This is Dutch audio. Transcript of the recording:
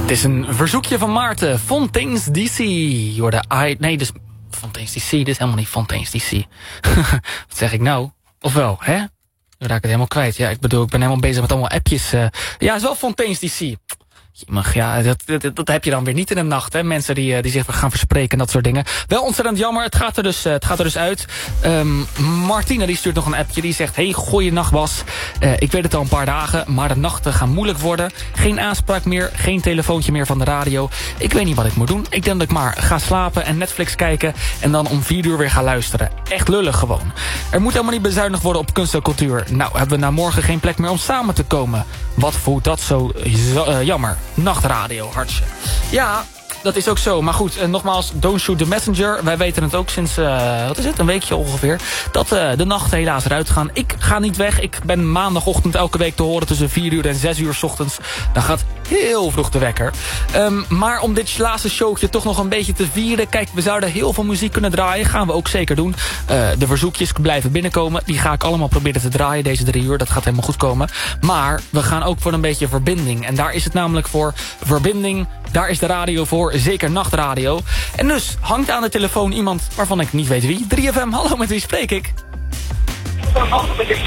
Het is een verzoekje van Maarten. Fontaine's DC. Nee, dus Fontaine's DC. Dit is helemaal niet Fontaine's DC. Wat zeg ik nou? Of wel, hè? Nu raak ik het helemaal kwijt. Ja, ik bedoel, ik ben helemaal bezig met allemaal appjes. Ja, het is wel Fontaine's DC. Ja, dat heb je dan weer niet in de nacht, hè? Mensen die zich gaan verspreken en dat soort dingen. Wel ontzettend jammer, het gaat er dus uit. Martina die stuurt nog een appje, die zegt... Hey, goeie nacht Bas. Ik weet het al een paar dagen, maar de nachten gaan moeilijk worden. Geen aanspraak meer, geen telefoontje meer van de radio. Ik weet niet wat ik moet doen. Ik denk dat ik maar ga slapen en Netflix kijken... en dan om 4 uur weer ga luisteren. Echt lullig gewoon. Er moet helemaal niet bezuinigd worden op kunst en cultuur. Nou, hebben we na morgen geen plek meer om samen te komen. Wat voelt dat zo jammer. Nachtradio, hartje. Ja, dat is ook zo. Maar goed, nogmaals, don't shoot the messenger. Wij weten het ook sinds, wat is het, een weekje ongeveer... dat de nachten helaas eruit gaan. Ik ga niet weg. Ik ben maandagochtend elke week te horen tussen 4 uur en 6 uur 's ochtends. Dan gaat heel vroeg de wekker. Maar om dit laatste showtje toch nog een beetje te vieren... kijk, we zouden heel veel muziek kunnen draaien. Gaan we ook zeker doen. De verzoekjes blijven binnenkomen. Die ga ik allemaal proberen te draaien deze 3 uur. Dat gaat helemaal goed komen. Maar we gaan ook voor een beetje verbinding. En daar is het namelijk voor verbinding. Daar is de radio voor. Zeker nachtradio. En dus hangt aan de telefoon iemand waarvan ik niet weet wie. 3FM, hallo, met wie spreek ik?